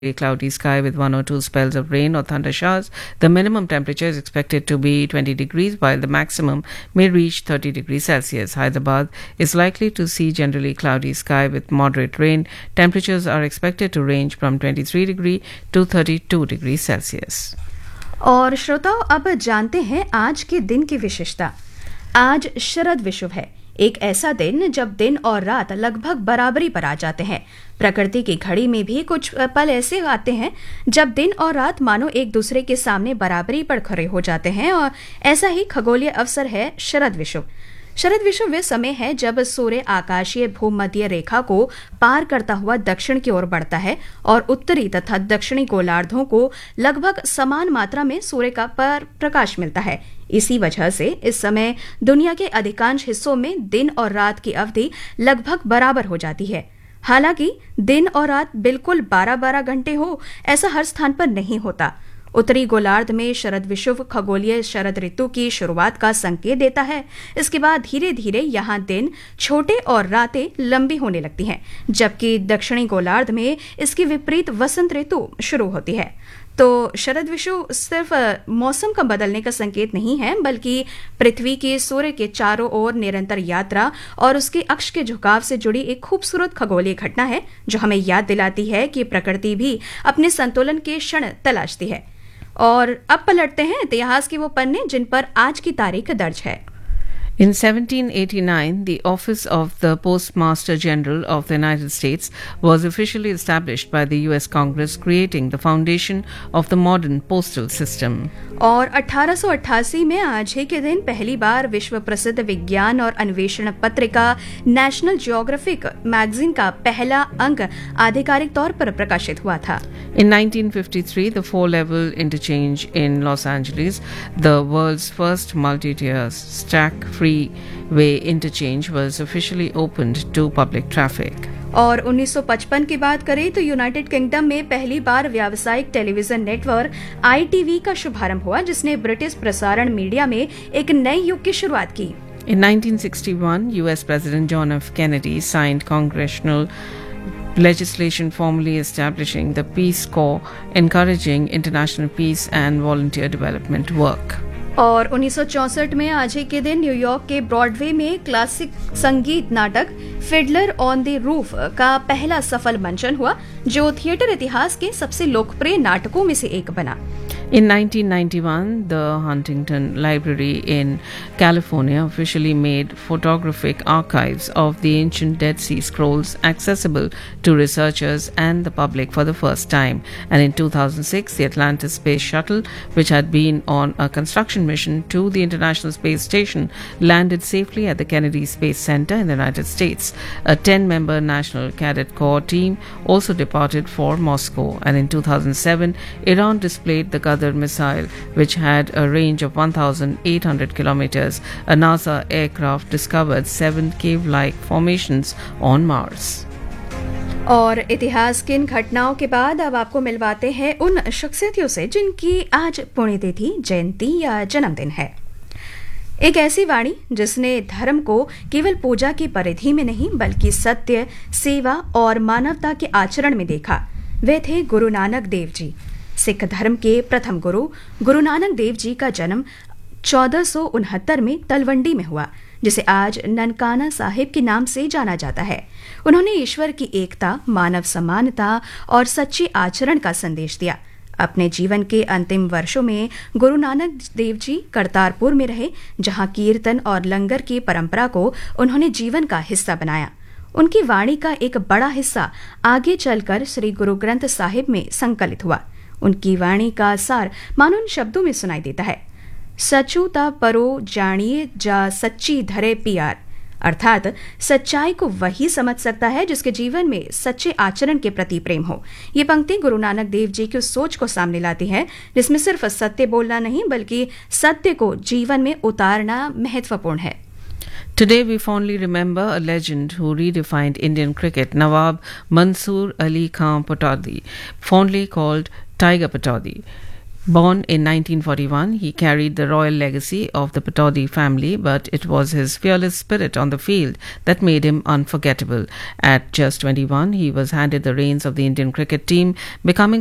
A cloudy sky with one or two spells of rain or thunder showers. The minimum temperature is expected to be 20 degrees, while the maximum may reach 30 degrees Celsius. Hyderabad is likely to see generally cloudy sky with moderate rain. Temperatures are expected to range from 23 degree to 32 degrees Celsius. और श्रोताओं, अब जानते हैं आज के दिन की विशेषता। आज शरद विषुव है, एक ऐसा दिन जब दिन और रात लगभग बराबरी पर आ जाते हैं। प्रकृति की घड़ी में भी कुछ पल ऐसे आते हैं जब दिन और रात मानो एक दूसरे के सामने बराबरी पर खड़े हो जाते हैं, और ऐसा ही खगोलीय अवसर है शरद विषुव। शरद विषुव वे समय है जब सूर्य आकाशीय भूमध्य रेखा को पार करता हुआ दक्षिण की ओर बढ़ता है और उत्तरी तथा दक्षिणी गोलार्धों को लगभग समान मात्रा में सूर्य का प्रकाश मिलता है। इसी वजह से इस समय दुनिया के अधिकांश हिस्सों में दिन और रात की अवधि लगभग बराबर हो जाती है। हालांकि दिन और रात बिल्कुल 12-12 घंटे हो, ऐसा हर स्थान पर नहीं होता। उत्तरी गोलार्ध में शरद विषुव खगोलीय शरद ऋतु की शुरुआत का संकेत देता है। इसके बाद धीरे धीरे यहाँ दिन छोटे और रातें लंबी होने लगती हैं, जबकि दक्षिणी गोलार्ध में इसकी विपरीत वसंत ऋतु शुरू होती है। तो शरद विषुव सिर्फ मौसम का बदलने का संकेत नहीं है, बल्कि पृथ्वी के सूर्य के चारों ओर निरंतर यात्रा और उसके अक्ष के झुकाव से जुड़ी एक खूबसूरत खगोलीय घटना है, जो हमें याद दिलाती है कि प्रकृति भी अपने संतुलन के क्षण तलाशती है। और अब पलटते हैं इतिहास के वो पन्ने जिन पर आज की तारीख दर्ज है। In 1789, the office of the Postmaster General of the United States was officially established by the US Congress, creating the foundation of the modern postal system. और 1888 में आज ही के दिन पहली बार विश्व प्रसिद्ध विज्ञान और अन्वेषण पत्रिका नेशनल जियोग्राफिक मैगजीन का पहला अंक आधिकारिक तौर पर प्रकाशित हुआ था। In 1953, the four-level interchange in Los Angeles, the world's first multi-tier stack-free-way interchange, was officially opened to public traffic. और 1955 की बात करें तो यूनाइटेड किंगडम में पहली बार व्यावसायिक टेलीविजन नेटवर्क ITV का शुभारंभ हुआ, जिसने ब्रिटिश प्रसारण मीडिया में एक नए युग की शुरुआत की। In 1961, US President John F. Kennedy signed congressional legislation formally establishing the Peace Corps, encouraging international peace and volunteer development work. और 1964 में आज ही के दिन न्यूयॉर्क के ब्रॉडवे में क्लासिक संगीत नाटक फिडलर ऑन द रूफ का पहला सफल मंचन हुआ, जो थिएटर इतिहास के सबसे लोकप्रिय नाटकों में से एक बना। In 1991, the Huntington Library in California officially made photographic archives of the ancient Dead Sea Scrolls accessible to researchers and the public for the first time. And in 2006, the Atlantis Space Shuttle, which had been on a construction mission to the International Space Station, landed safely at the Kennedy Space Center in the United States. A 10-member National Cadet Corps team also departed for Moscow. And in 2007, Iran displayed the Qadr missile, which had a range of 1,800 kilometers. A NASA aircraft discovered 7 cave-like formations on Mars. और इतिहास की इन घटनाओं के बाद अब आपको मिलवाते हैं उन शख्सियतों से जिनकी आज पुण्यतिथि, जयंती या जन्मदिन है। एक ऐसी वाणी जिसने धर्म को केवल पूजा की परिधि में नहीं, बल्कि सत्य, सेवा और मानवता के आचरण में देखा, वे थे गुरु नानक देव जी। सिख धर्म के प्रथम गुरु नानक देव जी का जन्म 1469 में तलवंडी में हुआ, जिसे आज ननकाना साहिब के नाम से जाना जाता है। उन्होंने ईश्वर की एकता, मानव समानता और सच्चे आचरण का संदेश दिया। अपने जीवन के अंतिम वर्षों में गुरु नानक देव जी करतारपुर में रहे, जहां कीर्तन और लंगर की परंपरा को उन्होंने जीवन का हिस्सा बनाया। उनकी वाणी का एक बड़ा हिस्सा आगे चलकर श्री गुरु ग्रंथ साहिब में संकलित हुआ। उनकी वाणी का सार मानो इन शब्दों में सुनाई देता है, सचू ता परो जानिए जा सच्ची धरे पियार। अर्थात सच्चाई को वही समझ सकता है जिसके जीवन में सच्चे आचरण के प्रति प्रेम हो। ये पंक्ति गुरु नानक देव जी की उस सोच को सामने लाती है जिसमें सिर्फ सत्य बोलना नहीं, बल्कि सत्य को जीवन में उतारना महत्वपूर्ण है। Today we fondly remember a legend who redefined Indian cricket, Nawab Mansoor Ali Khan Pataudy, fondly called Tiger Pataudy. Born in 1941, he carried the royal legacy of the Pataudi family, but it was his fearless spirit on the field that made him unforgettable. At just 21, he was handed the reins of the Indian cricket team, becoming